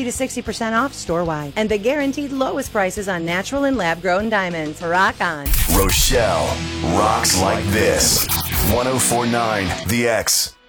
to 60% off store-wide. And the guaranteed lowest prices on natural and lab-grown diamonds. Rock on. Rochelle rocks like this. 104.9 The X.